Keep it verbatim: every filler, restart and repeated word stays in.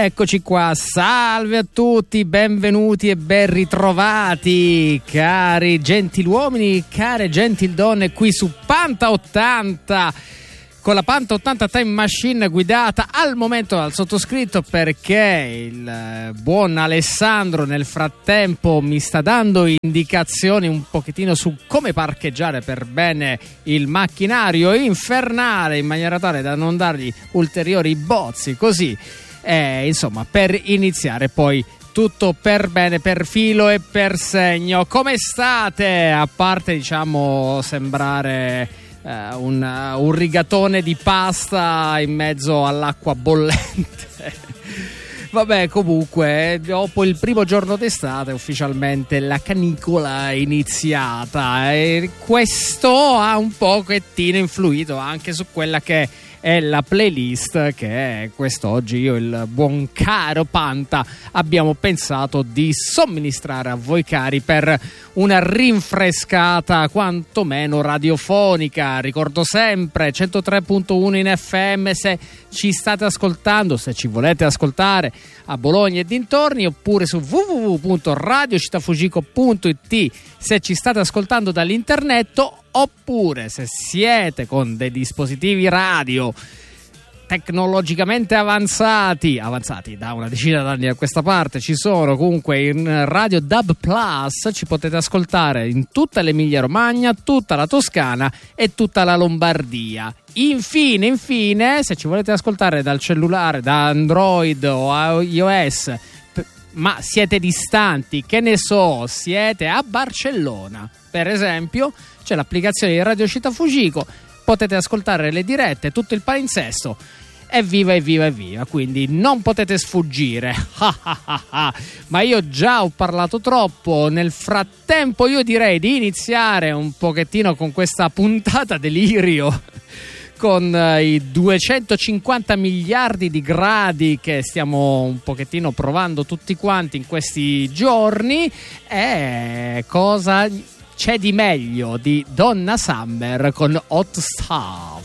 Eccoci qua, salve a tutti, benvenuti e ben ritrovati, cari gentiluomini, care gentildonne, qui su Panta ottanta, con la Panta ottanta Time Machine guidata al momento dal sottoscritto, perché il buon Alessandro nel frattempo mi sta dando indicazioni un pochettino su come parcheggiare per bene il macchinario infernale, in maniera tale da non dargli ulteriori bozzi, così eh, insomma, per iniziare poi tutto per bene, per filo e per segno. Come state? A parte, diciamo, sembrare Uh, un, uh, un rigatone di pasta in mezzo all'acqua bollente. Vabbè, comunque, dopo il primo giorno d'estate ufficialmente la canicola è iniziata e questo ha un pochettino influito anche su quella che è la playlist che quest'oggi io e il buon caro Panta abbiamo pensato di somministrare a voi cari per una rinfrescata quantomeno radiofonica. Ricordo sempre centotré virgola uno in F M se ci state ascoltando, se ci volete ascoltare a Bologna e dintorni, oppure su w w w punto radio città fugico punto i t se ci state ascoltando dall'internet, oppure se siete con dei dispositivi radio tecnologicamente avanzati, avanzati da una decina d'anni a questa parte, ci sono comunque in Radio D A B Plus, ci potete ascoltare in tutta l'Emilia Romagna, tutta la Toscana e tutta la Lombardia. Infine, infine, se ci volete ascoltare dal cellulare, da Android o iOS, ma siete distanti, che ne so, siete a Barcellona, per esempio, c'è l'applicazione di Radio Città Fugico, potete ascoltare le dirette, tutto il palinsesto, evviva, evviva, evviva, quindi non potete sfuggire. Ma io già ho parlato troppo, nel frattempo io direi di iniziare un pochettino con questa puntata delirio, con uh, i duecentocinquanta miliardi di gradi che stiamo un pochettino provando tutti quanti in questi giorni. E cosa c'è di meglio di Donna Summer con Hot Stuff?